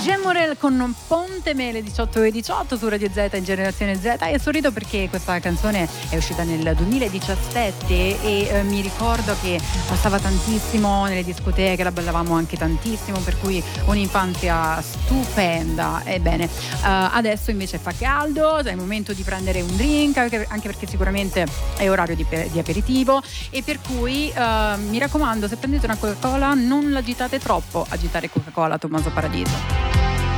Gemorel con Ponte Mele 18:18 su Radio Z in Generazione Z, e sorrido perché questa canzone è uscita nel 2017 e mi ricordo che passava tantissimo nelle discoteche, la ballavamo anche tantissimo, per cui un'infanzia stupenda. Ebbene, adesso invece fa caldo, è il momento di prendere un drink, anche perché sicuramente è orario di aperitivo, e per cui mi raccomando, se prendete una Coca-Cola non l'agitate troppo. Agitare Coca-Cola, Tommaso Paradiso.